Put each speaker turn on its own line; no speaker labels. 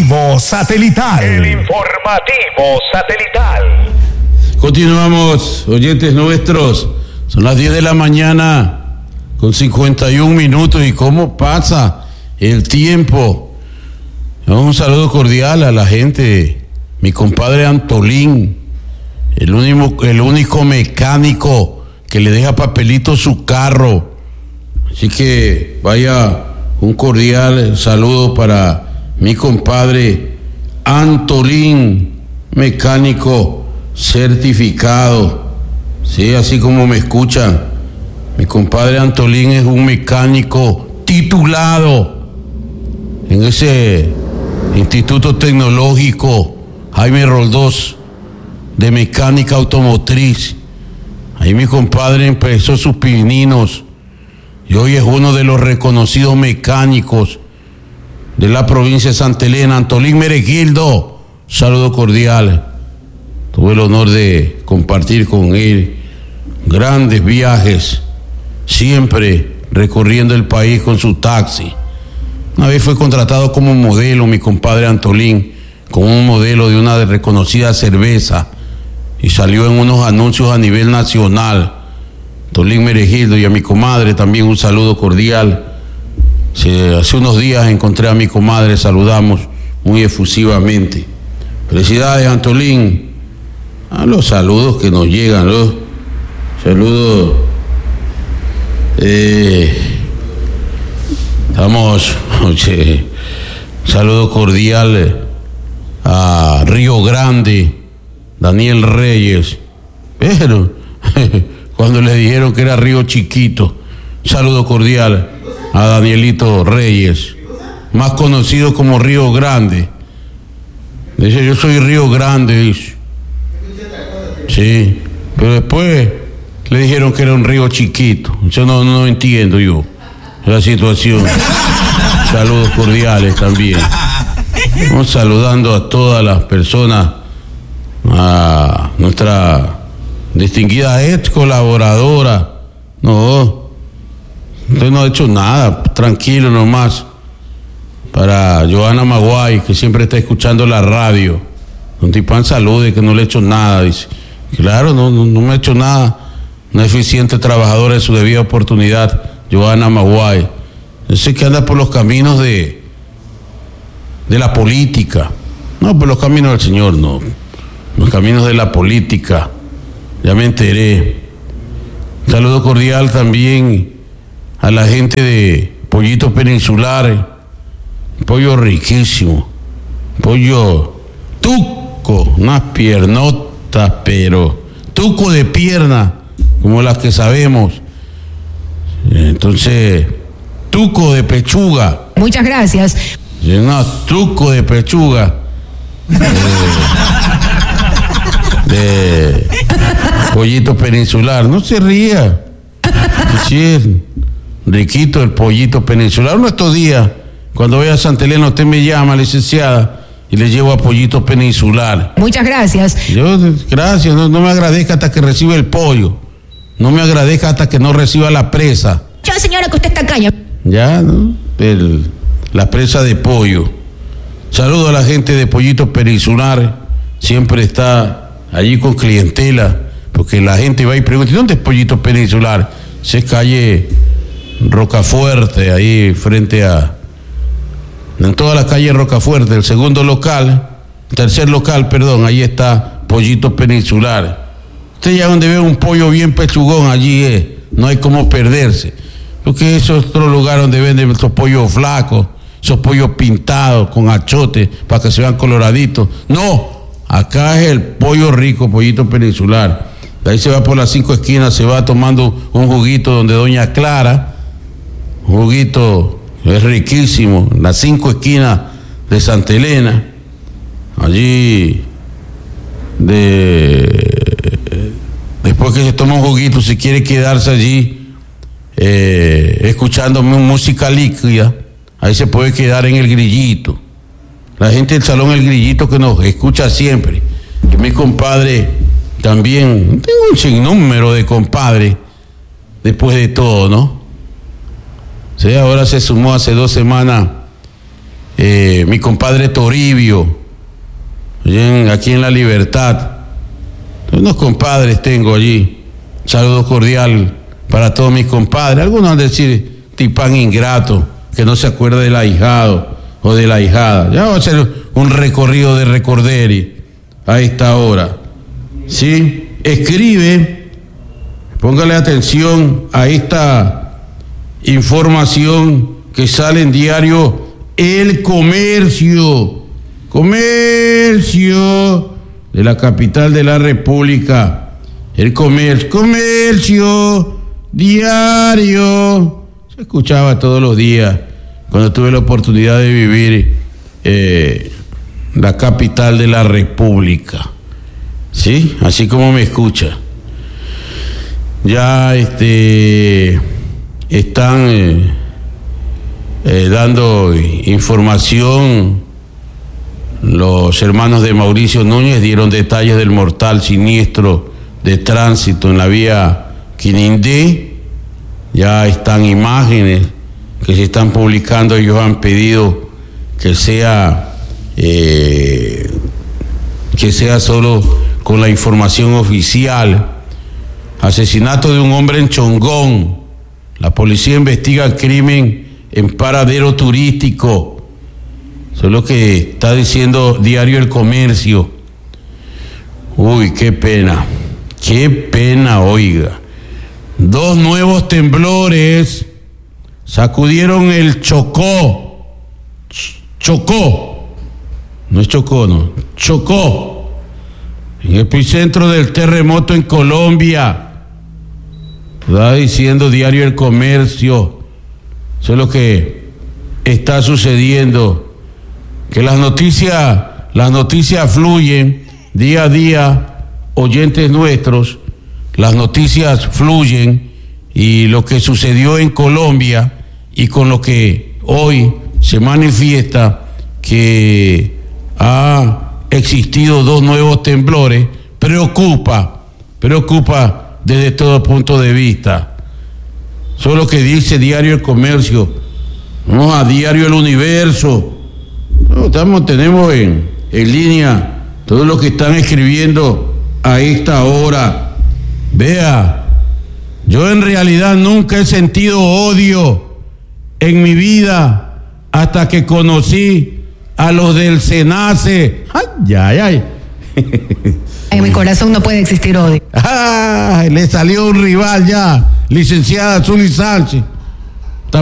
informativo satelital.
Continuamos, oyentes nuestros. Son las 10 de la mañana con 51 minutos. ¿Y cómo pasa el tiempo? Un saludo cordial a la gente. Mi compadre Antolín, el único mecánico que le deja papelito a su carro. Así que vaya un cordial saludo para mi compadre Antolín, mecánico certificado. Sí, así como me escuchan, mi compadre Antolín es un mecánico titulado en ese Instituto Tecnológico Jaime Roldós de Mecánica Automotriz. Ahí mi compadre empezó sus pininos y hoy es uno de los reconocidos mecánicos de la provincia de Santa Elena. Antolín Meregildo, saludo cordial. Tuve el honor de compartir con él grandes viajes, siempre recorriendo el país con su taxi. Una vez fue contratado como modelo mi compadre Antolín, como un modelo de una reconocida cerveza, y salió en unos anuncios a nivel nacional. Antolín Meregildo, y a mi comadre también un saludo cordial. Hace unos días encontré a mi comadre, saludamos muy efusivamente. Felicidades, Antolín. A los saludos que nos llegan, los saludos. Saludo cordial a Río Grande, Daniel Reyes, pero cuando le dijeron que era Río Chiquito, saludo cordial a Danielito Reyes, más conocido como Río Grande. Dice, yo soy Río Grande, dice. Sí, pero después le dijeron que era un río chiquito. Yo no entiendo yo la situación. Saludos cordiales también. Vamos saludando a todas las personas, a nuestra distinguida ex colaboradora. No, usted no ha hecho nada, tranquilo nomás. Para Joana Maguay, que siempre está escuchando la radio. Don Tipán salude, que no le he hecho nada, dice. Claro, no me ha hecho nada. Una eficiente trabajadora de su debida oportunidad, Joana Maguay. Ese que anda por los caminos de la política. No, por los caminos del Señor, no. Los caminos de la política. Ya me enteré. Saludo cordial también a la gente de Pollitos Peninsulares. Pollo riquísimo. Pollo tuco, unas piernotas, pero tuco de pierna, como las que sabemos. Entonces, tuco de pechuga.
Muchas gracias.
No, tuco de pechuga. De Pollito Peninsular. No se ría. Sí, es riquito el Pollito Peninsular. Uno de estos días, cuando vaya a Santa Elena, usted me llama, licenciada, y le llevo a Pollito Peninsular.
Muchas gracias.
Gracias, no me agradezca hasta que reciba el pollo. No me agradezca hasta que no reciba la presa.
Yo, señora, que usted está caña.
Ya, ¿no? La presa de pollo. Saludo a la gente de Pollito Peninsular. Siempre está allí con clientela, porque la gente va y pregunta, ¿dónde es Pollito Peninsular? Se es calle Rocafuerte, ahí frente a... En toda la calle Rocafuerte, el tercer local, ahí está Pollito Peninsular. Usted ya donde ve un pollo bien pechugón, allí no hay cómo perderse. Porque eso es otro lugar donde venden esos pollos flacos, esos pollos pintados con achote para que se vean coloraditos. No, acá es el pollo rico, Pollito Peninsular. De ahí se va por las 5 esquinas, se va tomando un juguito donde Doña Clara, un juguito... Es riquísimo, las 5 esquinas de Santa Elena. Allí, después que se toma un juguito, si quiere quedarse allí escuchando música líquida, ahí se puede quedar en el grillito. La gente del Salón El Grillito que nos escucha siempre. Que mi compadre también, tengo un sinnúmero de compadres, después de todo, ¿no? Sí, ahora se sumó hace 2 semanas mi compadre Toribio, aquí en La Libertad. Unos compadres tengo allí. Saludo cordial para todos mis compadres. Algunos van a decir tipán ingrato, que no se acuerda del ahijado o de la ahijada. Ya va a hacer un recorrido de recorderi a esta hora. ¿Sí? Escribe, póngale atención a esta información que sale en diario El Comercio. Comercio de la capital de la República. El comercio diario. Se escuchaba todos los días cuando tuve la oportunidad de vivir la capital de la República. ¿Sí? Así como me escucha. Ya están dando información. Los hermanos de Mauricio Núñez dieron detalles del mortal siniestro de tránsito en la vía Quinindé. Ya están imágenes que se están publicando. Ellos han pedido que sea solo con la información oficial. Asesinato de un hombre en Chongón. La policía investiga el crimen en paradero turístico. Eso es lo que está diciendo diario El Comercio. Uy, qué pena, oiga. 2 nuevos temblores sacudieron el Chocó. No es Chocó, no. Chocó. En el epicentro del terremoto en Colombia. Está diciendo diario El Comercio. Eso es lo que está sucediendo. Que las noticias fluyen día a día, oyentes nuestros, las noticias fluyen, y lo que sucedió en Colombia y con lo que hoy se manifiesta que ha existido 2 nuevos temblores, preocupa desde todo punto de vista. Eso es lo que dice diario El Comercio. Vamos a diario El Universo. Tenemos en línea todo lo que están escribiendo a esta hora. Vea, yo en realidad nunca he sentido odio en mi vida hasta que conocí a los del SENACE. Ay.
En mi corazón no puede existir odio.
Le salió un rival ya, licenciada Zuli Sánchez.